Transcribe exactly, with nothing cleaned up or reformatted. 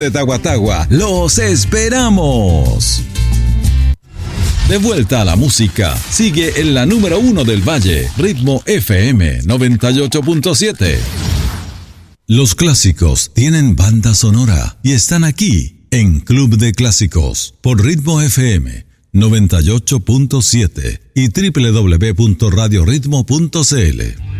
de Tahuatahua, los esperamos. De vuelta a la música, sigue en la número uno del Valle, Ritmo F M noventa y ocho punto siete. Los clásicos tienen banda sonora y están aquí en Club de Clásicos por Ritmo F M noventa y ocho punto siete y doble u doble u doble u punto radio ritmo punto c l.